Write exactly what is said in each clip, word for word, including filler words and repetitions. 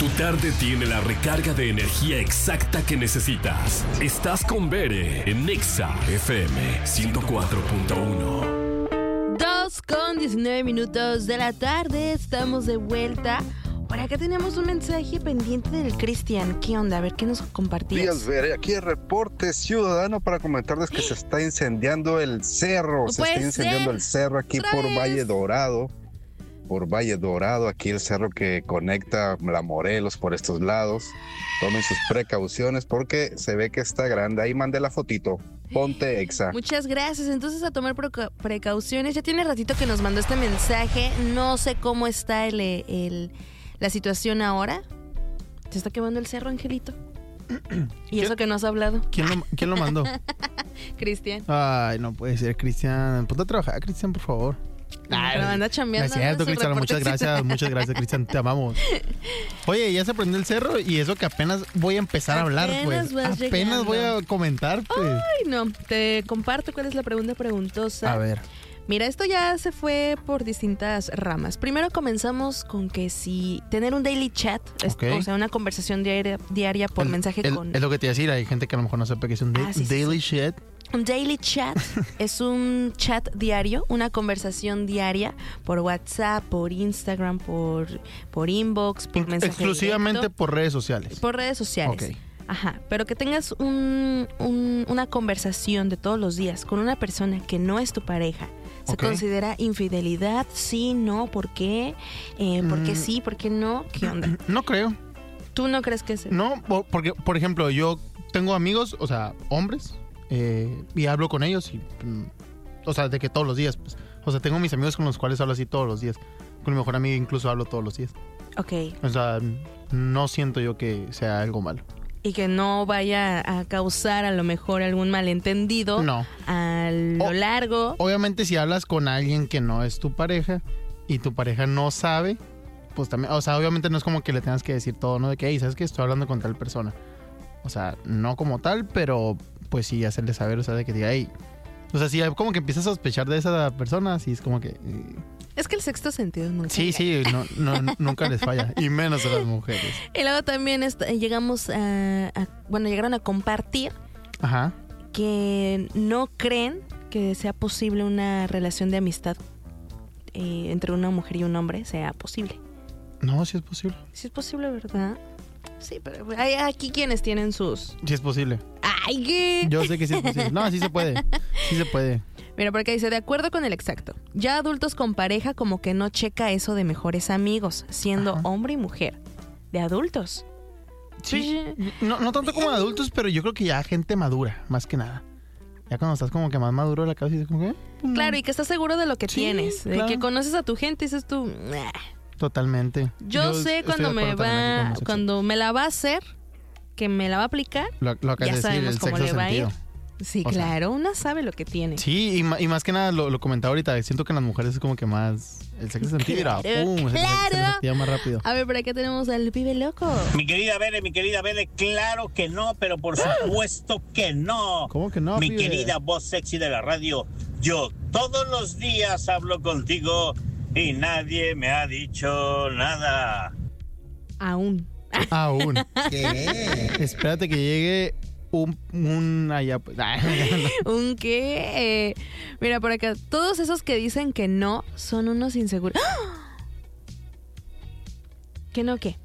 Tu tarde tiene la recarga de energía exacta que necesitas. Estás con Bere en Nexa F M ciento cuatro punto uno. Dos con diecinueve minutos de la tarde. Estamos de vuelta. Por acá tenemos un mensaje pendiente del Cristian. ¿Qué onda? A ver, ¿qué nos compartías? Días, Bere. Aquí el reporte ciudadano para comentarles que se está incendiando el cerro. No se está incendiando ser. el cerro aquí ¿Otra por vez? Valle Dorado. Por Valle Dorado, aquí el cerro que conecta la Morelos por estos lados. Tomen sus precauciones porque se ve que está grande. Ahí mandé la fotito. Ponte Exa. Muchas gracias. Entonces, a tomar preca- precauciones. Ya tiene ratito que nos mandó este mensaje. No sé cómo está el, el, la situación ahora. ¿Se está quemando el cerro, Angelito? ¿Y eso que no has hablado? ¿Quién lo, quién lo mandó? Cristian. Ay, no puede ser, Cristian. Ponte a trabajar, Cristian, por favor. Pero anda No chambeando. es cierto, ¿no? Su Cristian. Muchas reportecito. gracias, muchas gracias, Cristian. Te amamos. Oye, ya se prendió el cerro y eso que apenas voy a empezar a hablar, Apenas pues. vas Apenas llegando. voy a comentar, pues. Ay, no. Te comparto cuál es la pregunta preguntosa. A ver. Mira, esto ya se fue por distintas ramas. Primero comenzamos con que si tener un daily chat, es- Ok. o sea, una conversación diaria, diaria por El- mensaje el- con... Es lo que te iba a decir. Hay gente que a lo mejor no sepa que es un da- Ah, sí, sí, daily sí. shit. Un daily chat es un chat diario, una conversación diaria por WhatsApp, por Instagram, por, por inbox, por mensaje Exclusivamente directo, por redes sociales. por redes sociales. Ok. Ajá, pero que tengas un, un- una conversación de todos los días con una persona que no es tu pareja. ¿Se Ok. considera infidelidad? Sí, no, ¿por qué? Eh, ¿Por qué Mm. sí? ¿Por qué no? ¿Qué onda? No creo. ¿Tú no crees que es? No, por- porque, por ejemplo, yo tengo amigos, o sea, hombres, eh, y hablo con ellos, y, mm, o sea, de que todos los días, pues. O sea, tengo mis amigos con los cuales hablo así todos los días. Con mi mejor amigo incluso hablo todos los días. Ok. O sea, no siento yo que sea algo malo. Y que no vaya a causar a lo mejor algún malentendido No. a lo O- largo. Obviamente, si hablas con alguien que no es tu pareja y tu pareja no sabe, pues también, o sea, obviamente no es como que le tengas que decir todo, ¿no? De que, hey, ¿sabes qué? Estoy hablando con tal persona. O sea, no como tal, pero pues sí hacerle saber, o sea, de que diga, hey. O sea, si como que empiezas a sospechar de esa persona, sí es como que... eh, Es que el sexto sentido nunca sí, engaña. sí, no, no, nunca les falla. Y menos a las mujeres. Y luego también est- llegamos a, a- Bueno, llegaron a compartir Ajá. que no creen que sea posible una relación de amistad eh, entre una mujer y un hombre sea posible. No, sí es posible. Sí es posible, ¿verdad? Sí, pero hay aquí quienes tienen sus... Sí es posible. ¡Ay, qué! Yo sé que sí es posible. No, sí se puede. Sí se puede. Mira, porque dice, de acuerdo con el exacto, ya adultos con pareja como que no checa eso de mejores amigos, siendo Ajá. hombre y mujer. De adultos. Sí. No, no tanto como de adultos, pero yo creo que ya gente madura, más que nada. Ya cuando estás como que más maduro de la cabeza, dices como que... pues, Claro, no. y que estás seguro de lo que Sí, tienes, de claro. que conoces a tu gente y dices tú... "Nah". Totalmente. Yo, sé estoy cuando de me acuerdo también aquí con va, homosexual. cuando me la va a hacer, que me la va a aplicar. Lo, lo acabas ya de decir, sabemos el cómo sexto le va a ir. sentido. Sí, O sea, claro, una sabe lo que tiene. Sí, y, ma- y más que nada lo, lo comentaba ahorita, siento que en las mujeres es como que más... El sexto sentido, mira, Claro, pum, se- se, claro. les activa más rápido. A ver, por acá tenemos al pibe loco. Mi querida Bere, mi querida Bere, claro que no, pero por supuesto que no. ¿Cómo que no, Mi pibe? querida voz sexy de la radio, yo todos los días hablo contigo y nadie me ha dicho nada. Aún. Aún. Espérate que llegue un... un allá... pues, ¿Un qué? Eh, mira, por acá, todos esos que dicen que no son unos inseguros. ¡Ah! ¿Que no qué?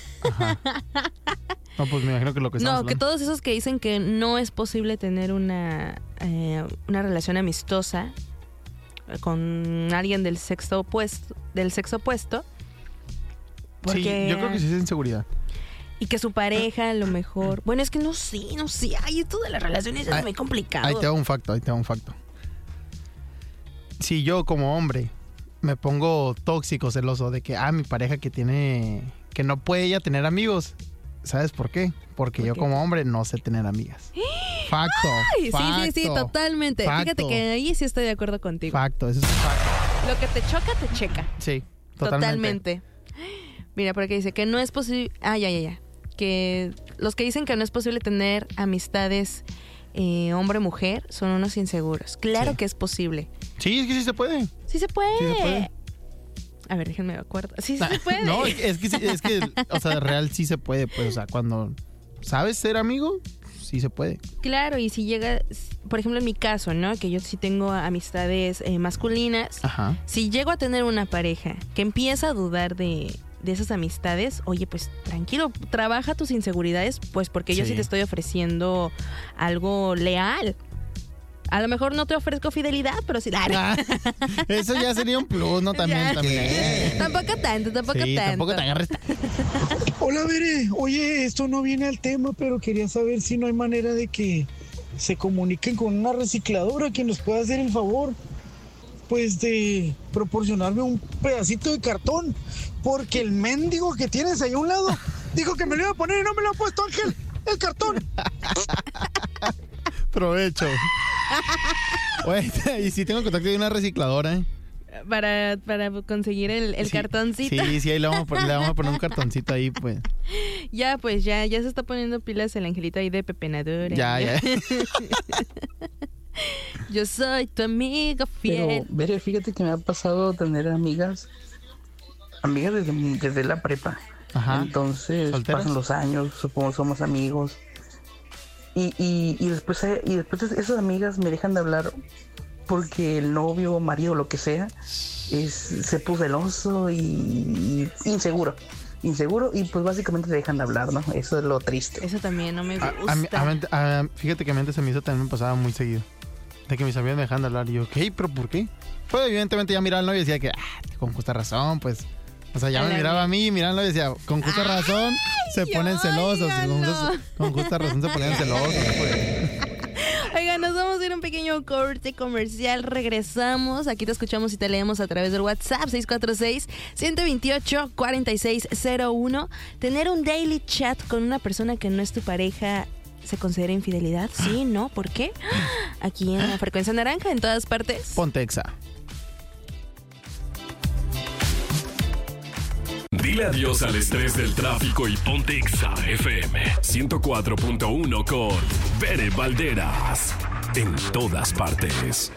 No, pues me imagino que lo que estamos No, que hablando. todos esos que dicen que no es posible tener una, eh, una relación amistosa con alguien del sexo opuesto, del sexo opuesto. Porque, Sí, yo creo que sí es inseguridad. Y que su pareja a lo mejor... Bueno, es que no sé, no sé. Ay, esto de las relaciones es Ay, muy complicado. Ahí te da un facto, ahí te da un facto. Si yo como hombre me pongo tóxico, celoso de que, ah, mi pareja que tiene, que no puede ella tener amigos, ¿sabes por qué? Porque ¿Por yo qué? como hombre no sé tener amigas. Facto. Ay, facto, sí, sí, sí, totalmente. facto, Fíjate que ahí sí estoy de acuerdo contigo. Facto, eso es un facto. Lo que te choca, te checa. Sí, totalmente. Totalmente. Mira, por aquí dice que no es posible... Ah, ya, ya, ya. Que los que dicen que no es posible tener amistades eh, hombre-mujer son unos inseguros. Claro Sí. que es posible. Sí, es que sí se puede. Sí se puede. Sí se puede. A ver, déjenme me acuerdo. Sí, sí se puede. No, es que, es que, o sea, real sí se puede, pues, o sea, cuando sabes ser amigo, sí se puede. Claro, y si llega, por ejemplo, en mi caso, ¿no? Que yo sí tengo amistades eh, masculinas. Ajá. Si llego a tener una pareja que empieza a dudar de, de esas amistades, oye, pues tranquilo, trabaja tus inseguridades, pues porque yo Sí. sí te estoy ofreciendo algo leal. A lo mejor no te ofrezco fidelidad, pero sí. Ah, eso ya sería un plus, ¿no? También, Ya. también. Tampoco tanto, tampoco Sí, tanto. tampoco te agarres. Hola, Bere. Oye, esto no viene al tema, pero quería saber si no hay manera de que se comuniquen con una recicladora que nos pueda hacer el favor, pues, de proporcionarme un pedacito de cartón, porque el mendigo que tienes ahí a un lado dijo que me lo iba a poner y no me lo ha puesto, Ángel. El cartón. Provecho. Oye, y si tengo contacto de una recicladora, ¿eh? Para, para conseguir el, el Sí, cartoncito. Sí, sí, ahí le vamos, a poner, le vamos a poner un cartoncito ahí, pues. Ya, pues ya, ya se está poniendo pilas el angelito ahí de pepenadora. Ya, ya. Yo soy tu amigo Pero, fiel. Bere, fíjate que me ha pasado tener amigas, amigas desde, desde la prepa. Ajá. Entonces ¿Solteras? pasan los años, supongo somos amigos. Y, y, y después eh, y después esas amigas me dejan de hablar porque el novio, marido, lo que sea, es, se puso celoso y, y inseguro. Inseguro y pues básicamente te dejan de hablar, ¿no? Eso es lo triste. Eso también no me A- gusta. a mí- a mí- a- fíjate que a mí antes a mí eso también me pasaba muy seguido. De que mis amigos me dejan de hablar. Y yo, ¿qué? ¿Pero por qué? Pues evidentemente ya miraba al novio y decía que, ah, con justa razón, pues. O sea, ya A me la miraba a mí y miraba al novio y decía, con justa razón se ponen ay, celosos. ya Con, no. justa, con justa razón se ponían celosos. Pues. Oigan, nos vamos a ir a un pequeño corte comercial. Regresamos. Aquí te escuchamos y te leemos a través del WhatsApp seis cuatro seis, uno dos ocho, cuatro seis cero uno. Tener un daily chat con una persona que no es tu pareja, ¿se considera infidelidad? Sí, ¿no? ¿Por qué? Aquí en la frecuencia naranja, en todas partes. Ponte exa. Dile adiós al estrés del tráfico y ponte Exa F M ciento cuatro punto uno con Bere Valderas. En todas partes.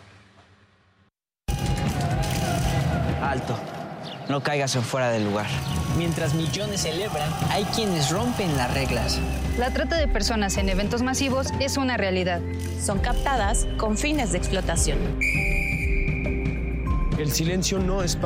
Alto, no caigas en fuera del lugar. Mientras millones celebran, hay quienes rompen las reglas. La trata de personas en eventos masivos es una realidad. Son captadas con fines de explotación. El silencio no es